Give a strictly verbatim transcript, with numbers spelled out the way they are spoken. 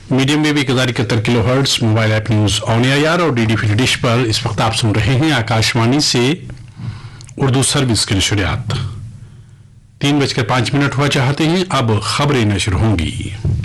Medium wave एक हजार इकहत्तर kilo hertz, mobile app news on air और डीडी फ्री डिश पर इस वक्त आप सुन रहे हैं आकाशवाणी से उर्दू सर्विस की नशरियात। तीन बजकर पांच मिनट हुआ चाहते हैं, अब खबरें नशर होंगी।